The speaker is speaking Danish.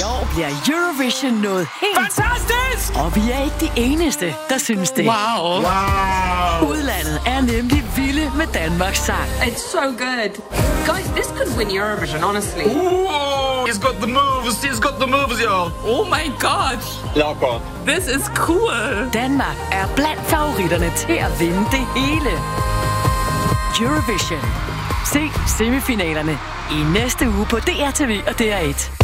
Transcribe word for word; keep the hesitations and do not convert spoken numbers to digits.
I år bliver Eurovision noget helt... Fantastisk! Og vi er ikke de eneste, der synes det. Wow. Wow. Udlandet er nemlig vilde med Danmarks sang. It's so good. Guys, this could win Eurovision, honestly. Ooh, he's got the moves. He's got the moves, y'all. Oh my god. Lækker. This is cool. Danmark er blandt favoritterne til at vinde det hele. Eurovision. Se semifinalerne i næste uge på D R T V og D R et.